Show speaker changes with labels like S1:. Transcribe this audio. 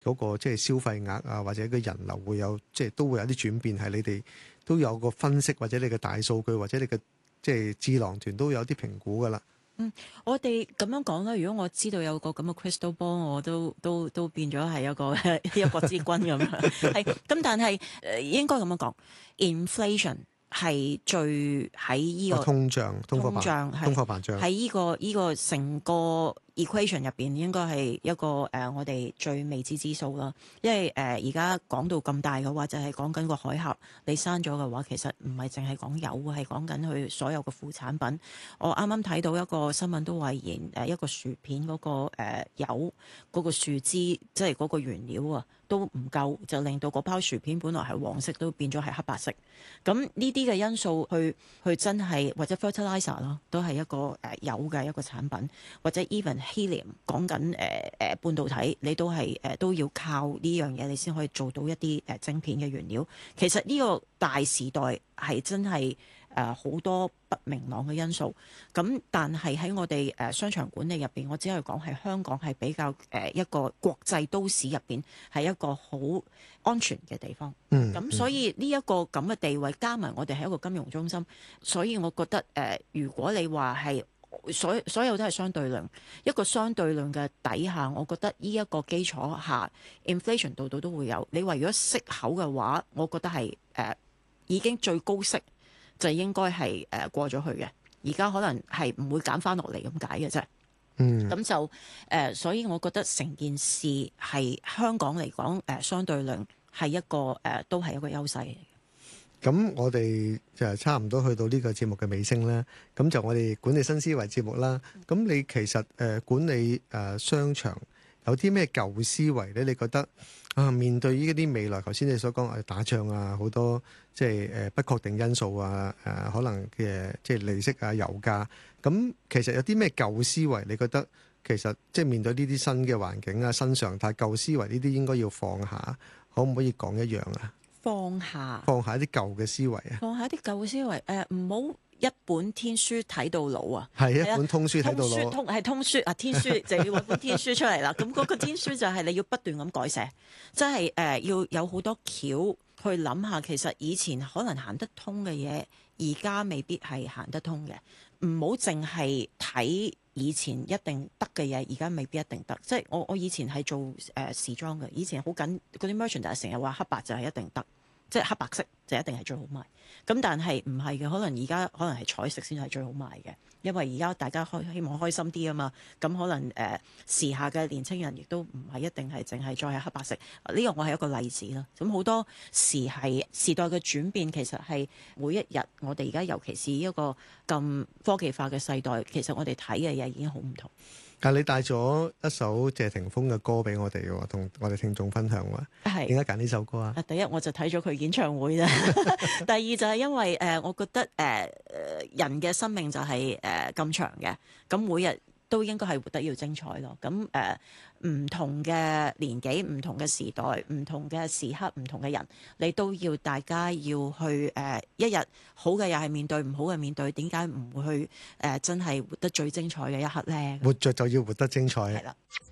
S1: 嗰個即係消費額啊，或者個人流會有即係都會有啲轉變，係你哋都有個分析，或者你嘅大數據，或者你嘅即係智囊團都有啲評估㗎啦。
S2: 我哋咁樣講啦，如果我知道有個咁嘅 crystal ball，我都變咗係一個一國之君咁樣，係咁，但係應該咁樣講 inflation 係最喺呢個
S1: 通脹、通貨膨脹
S2: 喺呢個成個 equation 入邊，應該係一個我哋最未知之數啦。因為而家講到咁大嘅話，就係講緊個海峽你閂咗嘅話，其實唔係淨係講油，係講緊佢所有嘅副產品。我啱啱睇到一個新聞都話言一個薯片嗰個油嗰個樹枝，即係嗰個原料啊，都唔夠，就令到嗰包薯片本來係黃色都變咗係黑白色。咁呢啲嘅因素去真係或者 fertilizer 咯，都係一個油嘅一個產品，或者 even helium 講緊半導體，你都係都要靠呢樣嘢，你先可以做到一啲晶片嘅原料。其實呢個大時代係真係好多不明朗嘅因素。咁但係喺我哋商場管理入邊，我只係講係香港係比較一個國際都市入邊係一個好安全嘅地方。咁所以呢一個咁嘅地位，加埋我哋係一個金融中心，所以我覺得如果你話係所有都係相對論，一個相對論嘅底下，我覺得呢一個基礎下 inflation 度度都會有。你話如果息口嘅話，我覺得係已經最高息就應該係過咗去嘅，而家可能係唔會減翻落嚟咁解嘅啫。咁就所以我覺得成件事係香港嚟講相對論係一個都係一個優勢嚟嘅。
S1: 咁我哋就差唔多去到呢個節目嘅尾聲啦。咁就我哋管理新思維節目啦。咁你其實管理商場有啲咩舊思維咧？你覺得面對呢啲未來，頭先你所講打仗啊，好多即係不確定因素啊，可能嘅即係利息啊、油價。咁其實有啲咩舊思維？你覺得其實即係面對呢啲新嘅環境啊、新常態，舊思維呢啲應該要放下，可唔可以講一樣啊？
S2: 放下
S1: 一啲舊嘅思維啊，
S2: 放下啲舊嘅思維，唔好一本天書睇到老啊，
S1: 係一本通書睇到老，
S2: 通書啊，天書就要揾本天書出嚟啦。咁嗰個天書就係你要不斷咁改寫，即係要有好多橋去諗下，其實以前可能行得通嘅嘢，而家未必係行得通嘅。唔好淨係睇以前一定得嘅嘢，而家未必一定得。即係我以前係做時裝嘅，以前好緊嗰啲 merchant 就係成日話黑白就係一定得，即係黑白色就一定係最好賣。咁但係唔係嘅，可能而家可能係彩色先係最好賣嘅，因為而家大家希望開心啲啊嘛。咁可能時下嘅年青人亦都唔係一定係淨係再係黑白色。呢個我係一個例子啦。咁好多時係時代嘅轉變，其實係每一日我哋而家尤其是一個咁科技化嘅世代，其實我哋睇嘅嘢已經好唔同。
S1: 但你帶咗一首謝霆鋒嘅歌俾我哋嘅，同我哋聽眾分享喎。點解揀呢首歌啊？
S2: 第一我就睇咗佢演唱會啦。第二就係因為我覺得人嘅生命就係咁長嘅，咁每日都應該係活得要精彩咯。咁唔同嘅年紀、唔同嘅時代、唔同嘅時刻、唔同嘅人，你都要大家要去一日好嘅又係面對，唔好嘅面對。點解唔會去真係活得最精彩嘅一刻呢？
S1: 活着就要活得精彩。
S2: 係啦。